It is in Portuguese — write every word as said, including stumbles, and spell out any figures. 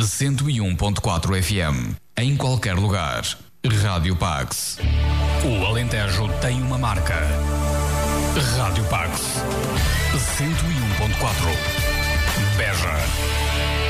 cento e um ponto quatro F M. Em qualquer lugar. Rádio Pax. O Alentejo tem uma marca. Rádio Pax. cento e um ponto quatro. Beja.